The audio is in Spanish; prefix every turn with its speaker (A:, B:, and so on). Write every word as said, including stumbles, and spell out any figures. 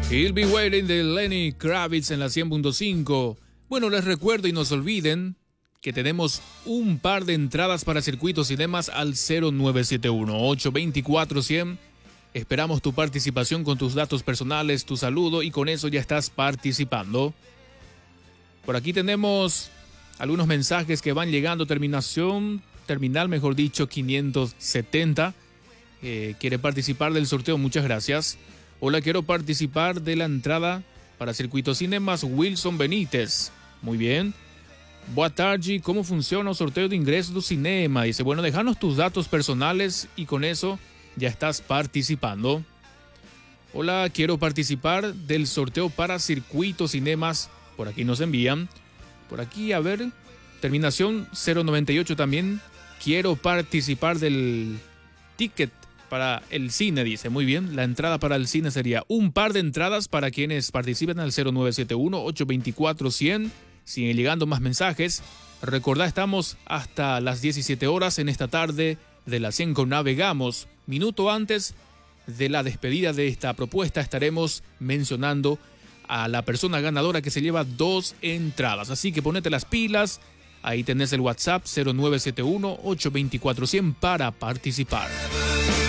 A: He'll Be Waiting de Lenny Kravitz en la cien punto cinco. Bueno, les recuerdo y no se olviden que tenemos un par de entradas para Circuito Cinemas al cero nueve siete uno, ocho dos cuatro, cien. Esperamos tu participación con tus datos personales, tu saludo, y con eso ya estás participando. Por aquí tenemos algunos mensajes que van llegando. Terminación, terminal mejor dicho, quinientos setenta. Eh, quiere participar del sorteo, muchas gracias. Hola, quiero participar de la entrada para Circuito Cinemas, Wilson Benítez. Muy bien. Boa tarde, ¿cómo funciona el sorteo de ingresos do cinema? Dice, bueno, déjanos tus datos personales y con eso ya estás participando. Hola, quiero participar del sorteo para Circuito Cinemas. Por aquí nos envían. Por aquí, a ver, terminación cero noventa y ocho también. Quiero participar del ticket para el cine, dice. Muy bien, la entrada para el cine sería un par de entradas para quienes participen al cero nueve siete uno, ocho dos cuatro, cien. Siguen llegando más mensajes. Recordá, estamos hasta las diecisiete horas en esta tarde de las cien con Navegamos. Minuto antes de la despedida de esta propuesta estaremos mencionando a la persona ganadora que se lleva dos entradas. Así que ponete las pilas. Ahí tenés el WhatsApp cero nueve siete uno, ocho dos cuatro, cien para participar.